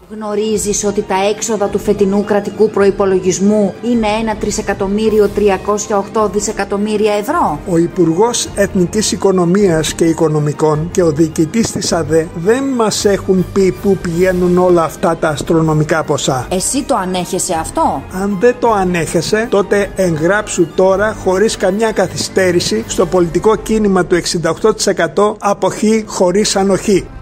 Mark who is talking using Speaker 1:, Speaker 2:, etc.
Speaker 1: Γνωρίζεις ότι τα έξοδα του φετινού κρατικού προϋπολογισμού είναι 1.308.000.000 ευρώ?
Speaker 2: Ο Υπουργός Εθνικής Οικονομίας και Οικονομικών και ο διοικητής της ΑΔΕ δεν μας έχουν πει πού πηγαίνουν όλα αυτά τα αστρονομικά ποσά.
Speaker 1: Εσύ το ανέχεσαι αυτό?
Speaker 2: Αν δεν το ανέχεσαι, τότε εγγράψου τώρα χωρίς καμιά καθυστέρηση στο πολιτικό κίνημα του 68% αποχή χωρίς ανοχή.